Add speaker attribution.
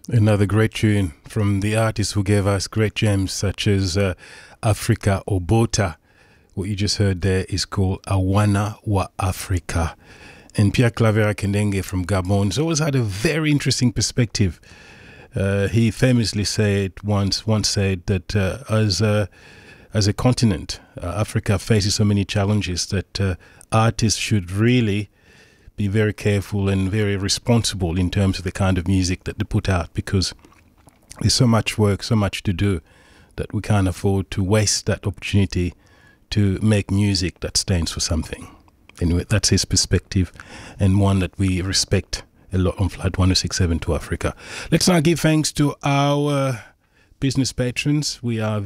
Speaker 1: Another great tune from the artists who gave us great gems such as Africa Obota. What you just heard there is called Awana wa Africa. And Pierre Claver Kendenge from Gabon has always had a very interesting perspective. He famously said once said that as a continent, Africa faces so many challenges that artists should really be very careful and very responsible in terms of the kind of music that they put out, because there's so much work, so much to do, that we can't afford to waste that opportunity to make music that stands for something. Anyway, that's his perspective, and one that we respect a lot on Flight 1067 to Africa. Let's now give thanks to our business patrons. We are